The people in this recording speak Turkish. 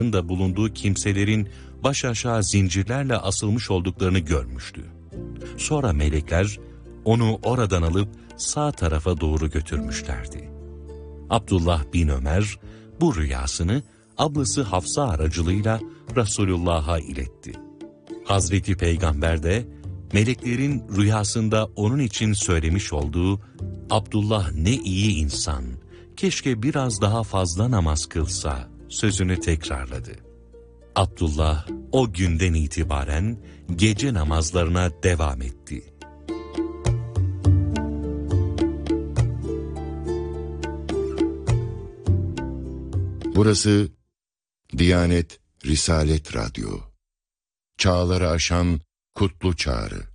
da bulunduğu kimselerin baş aşağı zincirlerle asılmış olduklarını görmüştü. Sonra melekler onu oradan alıp sağ tarafa doğru götürmüşlerdi. Abdullah bin Ömer bu rüyasını ablası Hafsa aracılığıyla Resulullah'a iletti. Hazreti Peygamber de meleklerin rüyasında onun için söylemiş olduğu "Abdullah ne iyi insan, keşke biraz daha fazla namaz kılsa" sözünü tekrarladı. Abdullah o günden itibaren gece namazlarına devam etti. Burası Diyanet Risalet Radyo. Çağları aşan kutlu çağrı.